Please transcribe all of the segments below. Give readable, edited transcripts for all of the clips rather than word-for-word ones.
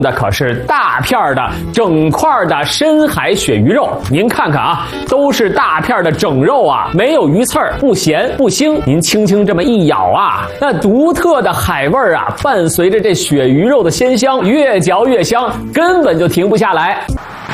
那可是大片的整块的深海鳕鱼肉，您看看啊，都是大片的整肉啊，没有鱼刺儿，不咸不腥。您轻轻这么一咬啊，那独特的海味儿啊，伴随着这鳕鱼肉的鲜香，越嚼越香，根本就停不下来。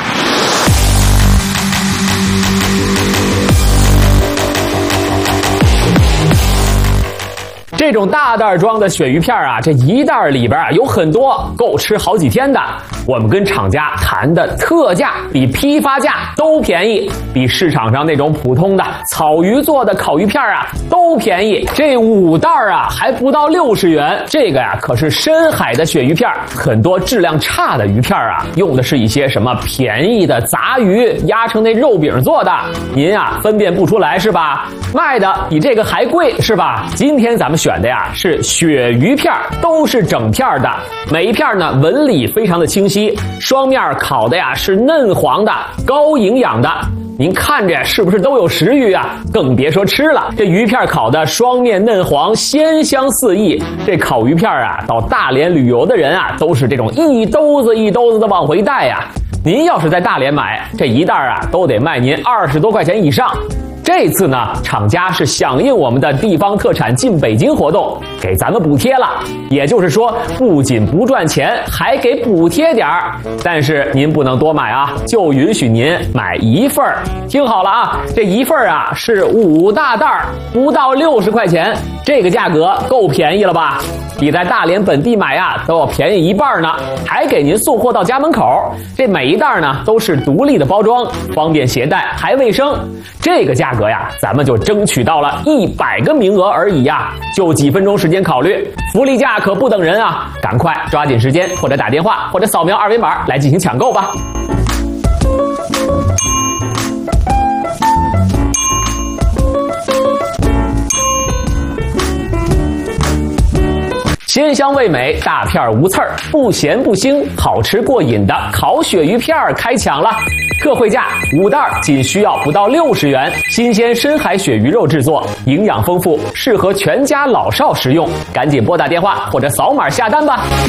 这种大袋装的鳕鱼片啊，这一袋里边啊有很多，够吃好几天的。我们跟厂家谈的特价比批发价都便宜，比市场上那种普通的草鱼做的烤鱼片啊都便宜。这5袋啊还不到60元，这个呀可是深海的鳕鱼片，很多质量差的鱼片啊用的是一些什么便宜的杂鱼压成那肉饼做的，您啊分辨不出来是吧？卖的比这个还贵是吧？今天咱们选的呀是鳕鱼片，都是整片的，每一片呢纹理非常的清晰，双面烤的呀是嫩黄的，高营养的。您看着是不是都有食欲啊？更别说吃了。这鱼片烤的双面嫩黄，鲜香四溢。这烤鱼片啊，到大连旅游的人啊，都是这种一兜子一兜子的往回带呀。您要是在大连买，这一袋啊都得卖您20多块钱以上。这次呢，厂家是响应我们的地方特产进北京活动，给咱们补贴了。也就是说，不仅不赚钱，还给补贴点儿。但是您不能多买啊，就允许您买1份。听好了啊，这1份啊是5大袋，不到60块钱，这个价格够便宜了吧？比在大连本地买啊都要便宜1半呢，还给您送货到家门口。这每一袋呢都是独立的包装，方便携带，还卫生。这个价格呀，咱们就争取到了100个名额而已呀，就几分钟时间考虑，福利价可不等人啊！赶快抓紧时间，或者打电话，或者扫描2维码来进行抢购吧。鲜香味美，大片无刺儿，不咸不腥，好吃过瘾的烤鳕鱼片开抢了！特惠价5袋仅需要不到60元，新鲜深海鳕鱼肉制作，营养丰富，适合全家老少食用。赶紧拨打电话或者扫码下单吧。